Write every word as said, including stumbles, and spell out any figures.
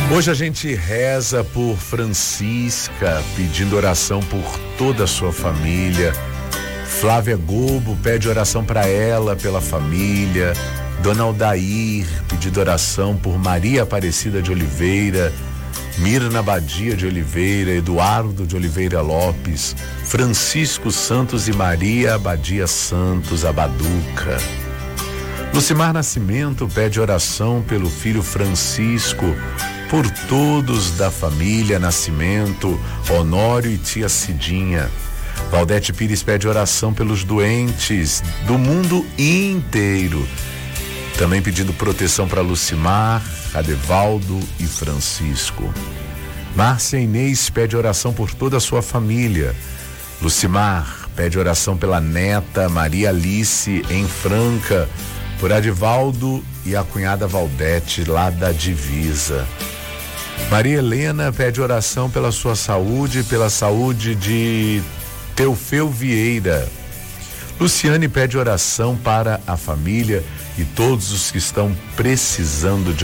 Hoje a gente reza por Francisca, pedindo oração por toda a sua família. Flávia Gobo pede oração para ela, pela família. Dona Aldair pedindo oração por Maria Aparecida de Oliveira, Mirna Badia de Oliveira, Eduardo de Oliveira Lopes, Francisco Santos e Maria Badia Santos Abaduca. Lucimar Nascimento pede oração pelo filho Francisco, por todos da família Nascimento, Honório e tia Cidinha. Valdete Pires pede oração pelos doentes do mundo inteiro. Também pedindo proteção para Lucimar, Adevaldo e Francisco. Márcia Inês pede oração por toda a sua família. Lucimar pede oração pela neta Maria Alice em Franca, por Adivaldo e a cunhada Valdete lá da Divisa. Maria Helena pede oração pela sua saúde, pela saúde de Teufeu Vieira. Luciane pede oração para a família e todos os que estão precisando de